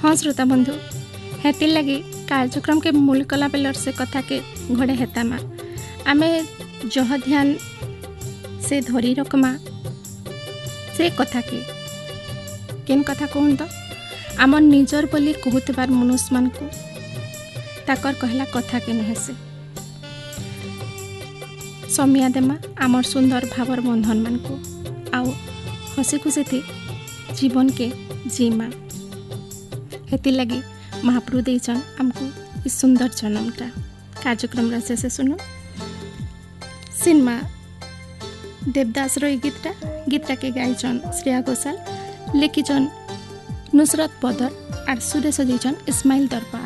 हाँ श्रोता बंधु, हेतिर लगी कार्यक्रम के मूल कला बेलर से कथा के घड़े हेतामा आमे जह ध्यान से धरी रखमा से कथा के केन कथा कहूँ तो आम निजर बोली कहूबार मनुष्य मान को ताकर कहला कथा के नुहे से समिया देमा आमर सुंदर भावर बंधन मान को आउ हसी खुशी थी जीवन के जीमा हेती लगी महाप्रभु देचन आमको इस सुंदर जन्मटा कार्यक्रम शेष सुनो सिनेमा देवदास रो गीतटा के गायचन श्रेया घोषाल लिखिचन नुसरत बदर और सुरेश जैचन इस्माइल दरबार।